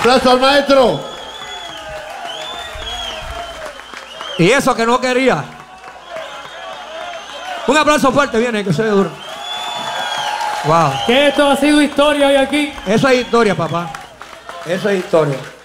Aplauso al maestro. Y eso que no quería. Un aplauso fuerte, viene, que se ve duro. Wow. Que esto ha sido historia hoy aquí. Eso es historia, papá. Eso es historia.